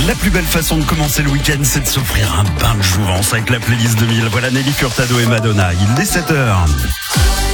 La plus belle façon de commencer le week-end, c'est de s'offrir un bain de jouvence avec la playlist 2000. Voilà Nelly Furtado et Madonna. Il est 7h.